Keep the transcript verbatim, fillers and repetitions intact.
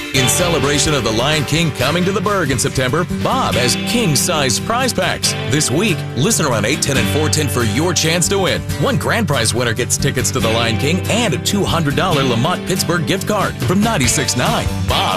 In celebration of The Lion King coming to the Berg in September, Bob has king-size prize packs. This week, listen around eight, ten, and four ten for your chance to win. One grand prize winner gets tickets to The Lion King and a two hundred dollars Lamont Pittsburgh gift card from ninety-six point nine. Bob